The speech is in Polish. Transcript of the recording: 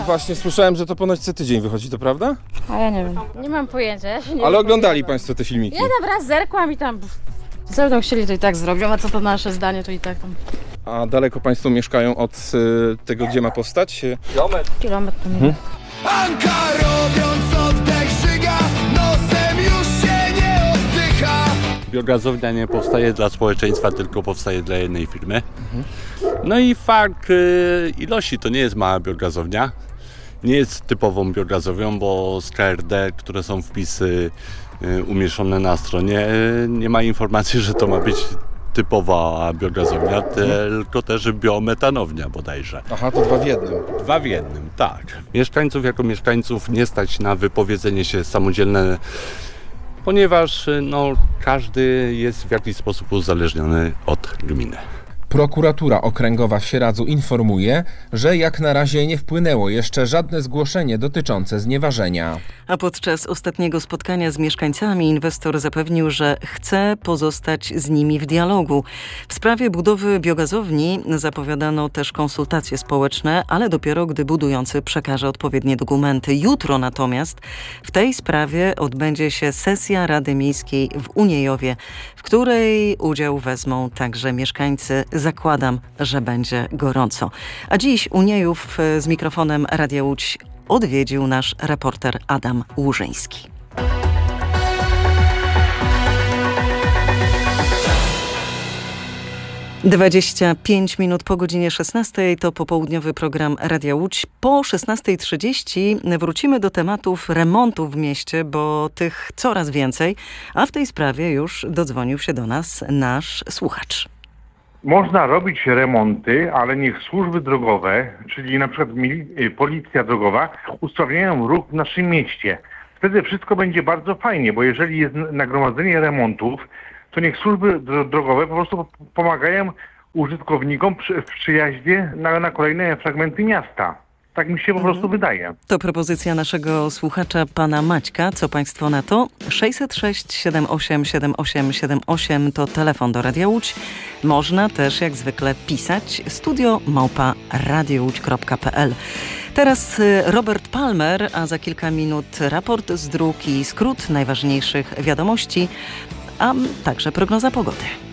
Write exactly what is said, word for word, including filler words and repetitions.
właśnie słyszałem, że to ponoć co tydzień wychodzi, to prawda? A ja nie wiem. Nie mam pojęcia. Ja się nie Ale oglądali wypowiadam. Państwo te filmiki? Ja dobra zerkłam i tam... Co będą chcieli, to i tak zrobią, a co to nasze zdanie, to i tak tam... A daleko Państwo mieszkają od y, tego, gdzie ma powstać? Kilometr. Kilometr to nie. Anka robiąc oddech żyga, nosem już się nie oddycha. Biogazownia nie powstaje dla społeczeństwa, tylko powstaje dla jednej firmy. No i fakt y, ilości, to nie jest mała biogazownia. Nie jest typową biogazownią, bo z K R D, które są wpisy y, umieszczone na stronie, y, nie ma informacji, że to ma być typowa biogazownia, tylko też biometanownia bodajże. Aha, to dwa w jednym. Dwa w jednym, tak. Mieszkańców jako mieszkańców nie stać na wypowiedzenie się samodzielne, ponieważ no, każdy jest w jakiś sposób uzależniony od gminy. Prokuratura Okręgowa w Sieradzu informuje, że jak na razie nie wpłynęło jeszcze żadne zgłoszenie dotyczące znieważenia. A podczas ostatniego spotkania z mieszkańcami inwestor zapewnił, że chce pozostać z nimi w dialogu. W sprawie budowy biogazowni zapowiadano też konsultacje społeczne, ale dopiero gdy budujący przekaże odpowiednie dokumenty. Jutro natomiast w tej sprawie odbędzie się sesja Rady Miejskiej w Uniejowie, w której udział wezmą także mieszkańcy. Zakładam, że będzie gorąco. A dziś Uniejów z mikrofonem Radia Łódź odwiedził nasz reporter Adam Łużyński. dwadzieścia pięć minut po godzinie szesnastej to popołudniowy program Radia Łódź. Po szesnastej trzydzieści wrócimy do tematów remontów w mieście, bo tych coraz więcej, a w tej sprawie już dodzwonił się do nas nasz słuchacz. Można robić remonty, ale niech służby drogowe, czyli na przykład mili- policja drogowa, usprawniają ruch w naszym mieście. Wtedy wszystko będzie bardzo fajnie, bo jeżeli jest nagromadzenie remontów, to niech służby dro- drogowe po prostu pomagają użytkownikom przy, w przyjaźnie na, na kolejne fragmenty miasta. Tak mi się po prostu wydaje. To propozycja naszego słuchacza, pana Maćka. Co państwo na to? sześćset sześć siedem osiem siedem osiem siedem osiem to telefon do Radia Łódź. Można też jak zwykle pisać studio małpa radiołódź kropka p l. Teraz Robert Palmer, a za kilka minut raport z dróg i skrót najważniejszych wiadomości, a także prognoza pogody.